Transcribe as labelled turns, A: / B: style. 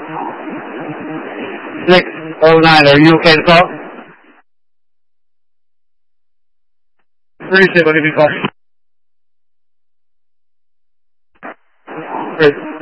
A: 609, are you okay to talk? Appreciate it, I'll give you a call. Great.